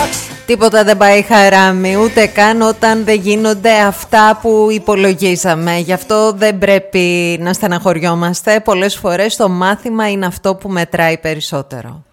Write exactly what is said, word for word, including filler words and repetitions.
Τίποτα δεν πάει χαράμι, ούτε καν όταν δεν γίνονται αυτά που υπολογίσαμε. Γι' αυτό δεν πρέπει να στεναχωριόμαστε. Πολλές φορές το μάθημα είναι αυτό που μετράει περισσότερο.